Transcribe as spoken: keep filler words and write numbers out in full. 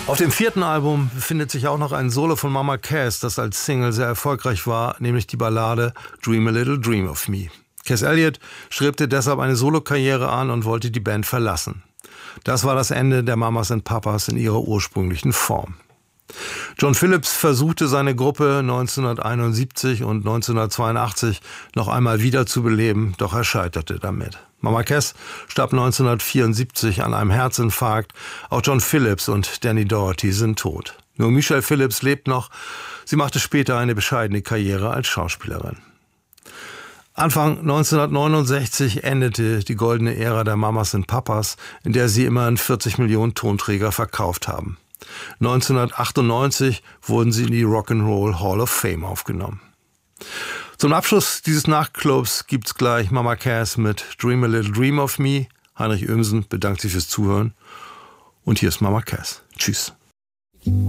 Auf dem vierten Album befindet sich auch noch ein Solo von Mama Cass, das als Single sehr erfolgreich war, nämlich die Ballade Dream a Little Dream of Me. Cass Elliot strebte deshalb eine Solokarriere an und wollte die Band verlassen. Das war das Ende der Mamas and Papas in ihrer ursprünglichen Form. John Phillips versuchte seine Gruppe neunzehnhunderteinundsiebzig und neunzehnhundertzweiundachtzig noch einmal wiederzubeleben, doch er scheiterte damit. Mama Cass starb neunzehnhundertvierundsiebzig an einem Herzinfarkt. Auch John Phillips und Danny Doherty sind tot. Nur Michelle Phillips lebt noch. Sie machte später eine bescheidene Karriere als Schauspielerin. Anfang neunzehnhundertneunundsechzig endete die goldene Ära der Mamas and Papas, in der sie immerhin vierzig Millionen Tonträger verkauft haben. neunzehnhundertachtundneunzig wurden sie in die Rock'n'Roll Hall of Fame aufgenommen. Zum Abschluss dieses Nachtclubs gibt's gleich Mama Cass mit Dream a Little Dream of Me. Heinrich Ömsen bedankt sich fürs Zuhören. Und hier ist Mama Cass. Tschüss.